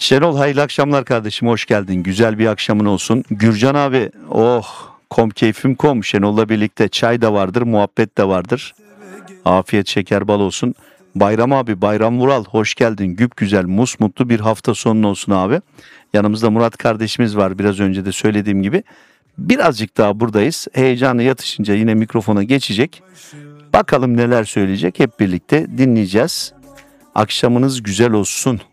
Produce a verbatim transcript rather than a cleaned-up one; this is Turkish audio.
Şenol hayırlı akşamlar kardeşim, hoş geldin. Güzel bir akşamın olsun. Gürcan abi, oh kom keyfim kom. Şenol'la birlikte çay da vardır, muhabbet de vardır. Afiyet şeker bal olsun. Bayram abi, Bayram Vural hoş geldin. Güp güzel musmutlu bir hafta sonun olsun abi. Yanımızda Murat kardeşimiz var, biraz önce de söylediğim gibi. Birazcık daha buradayız. Heyecanı yatışınca yine mikrofona geçecek. Bakalım neler söyleyecek, hep birlikte dinleyeceğiz. Akşamınız güzel olsun.